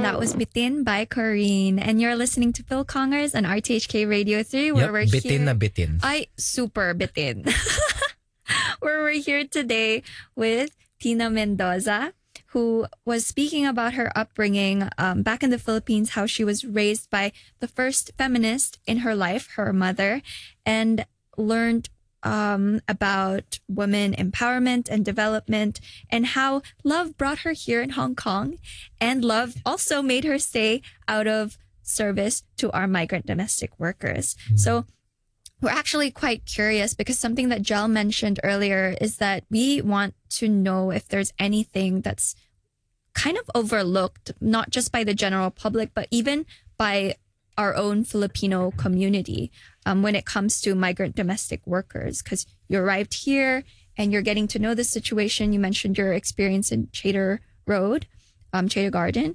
That was Bitin by Corrine. And you're listening to Phil Congers on RTHK Radio 3, where we're bitin here. na bitin. Ay, super bitin. Where we're here today with Tina Mendoza, who was speaking about her upbringing back in the Philippines, how she was raised by the first feminist in her life, her mother, and learned about women empowerment and development, and how love brought her here in Hong Kong, and love also made her stay out of service to our migrant domestic workers. So we're actually quite curious, because something that Jel mentioned earlier is that we want to know if there's anything that's kind of overlooked, not just by the general public, but even by our own Filipino community when it comes to migrant domestic workers. Because you arrived here and you're getting to know the situation. You mentioned your experience in Chater Road, Chater Garden.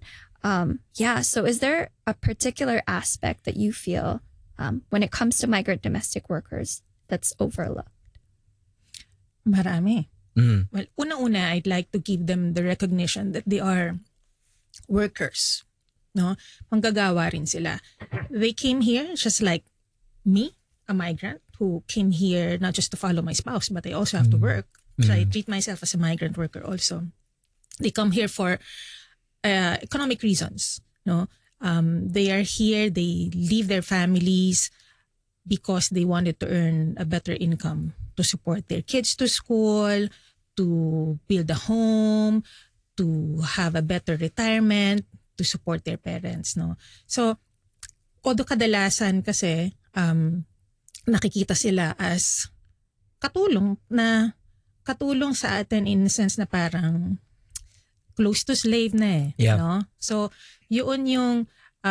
So is there a particular aspect that you feel when it comes to migrant domestic workers that's overlooked? Marami. Well, una-una, I'd like to give them the recognition that they are workers. No? Manggagawa rin sila. They came here just like me, a migrant, who came here not just to follow my spouse, but I also have to work. So I treat myself as a migrant worker also. They come here for economic reasons. No, they are here, they leave their families because they wanted to earn a better income to support their kids to school, to build a home, to have a better retirement, to support their parents. No, so although kadalasan kasi nakikita sila as katulong sa atin, in the sense na parang close to slave na eh. Yeah. No? So, yun yung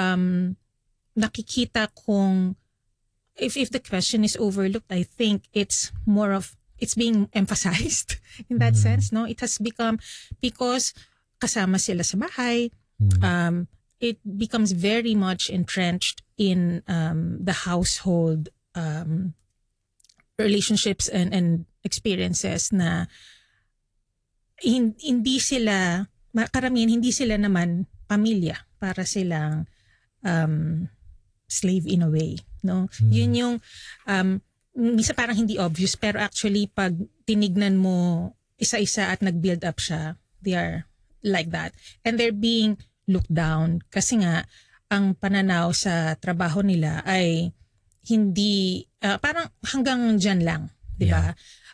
nakikita kong, if the question is overlooked, I think it's more of, it's being emphasized in that sense. No, it has become, because kasama sila sa bahay, it becomes very much entrenched in the household relationships and experiences na hindi sila, karamihan hindi sila naman pamilya, para silang slave in a way. No? Yun yung misa parang hindi obvious, pero actually pag tinignan mo isa-isa at nag-build up siya, they are like that. And they're being looked down kasi nga ang pananaw sa trabaho nila ay hindi parang hanggang dyan lang, di ba?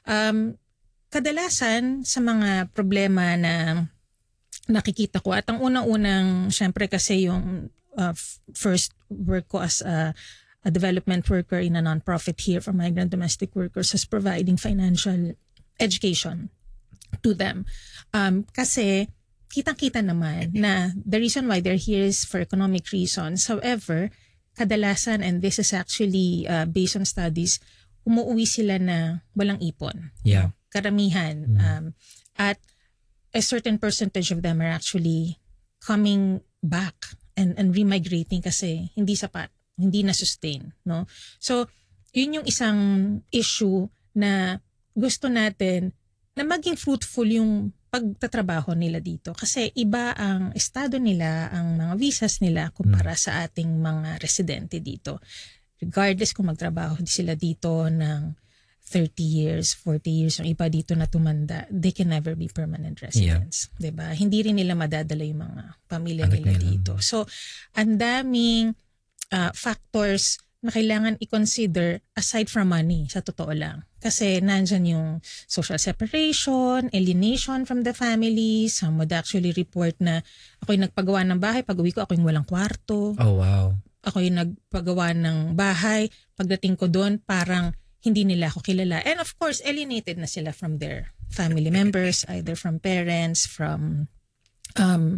Kadalasan sa mga problema na nakikita ko, at ang unang-unang syempre kasi yung first work ko as a development worker in a non-profit here for migrant domestic workers, is providing financial education to them. Kasi kitang-kita naman na the reason why they're here is for economic reasons. However, kadalasan, and this is actually based on studies, umuwi sila na walang ipon. Yeah. Karamihan. At a certain percentage of them are actually coming back and remigrating kasi hindi sapat, hindi na-sustain. No? So, yun yung isang issue na gusto natin na maging fruitful yung pagtatrabaho nila dito. Kasi iba ang estado nila, ang mga visas nila kumpara sa ating mga residente dito. Regardless kung magtrabaho sila dito ng 30 years, 40 years, yung iba dito na tumanda, they can never be permanent residents. Yeah. Diba? Hindi rin nila madadala yung mga pamilya nila dito. So, ang daming factors na kailangan i-consider aside from money, sa totoo lang. Kasi nandyan yung social separation, alienation from the family. Some would actually report na ako yung nagpagawa ng bahay, pag-uwi ko ako yung walang kwarto. Oh, wow. Ako yung nagpagawa ng bahay, pagdating ko doon parang hindi nila ako kilala. And of course, alienated na sila from their family members, either from parents, from